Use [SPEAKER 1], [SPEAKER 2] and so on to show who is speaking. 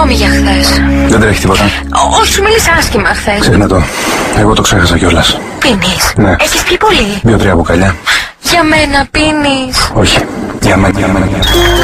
[SPEAKER 1] συγγνώμη για χθες.
[SPEAKER 2] Δεν τρέχει τίποτα.
[SPEAKER 1] Όχι, σου μίλησα άσχημα χθες.
[SPEAKER 2] Ξέχνα το. Εγώ το ξέχασα κιόλας.
[SPEAKER 1] Πίνεις?
[SPEAKER 2] Ναι.
[SPEAKER 1] Έχεις πει πολύ?
[SPEAKER 2] 2-3 μπουκαλιά.
[SPEAKER 1] Για μένα πίνεις?
[SPEAKER 2] Όχι. Για μένα.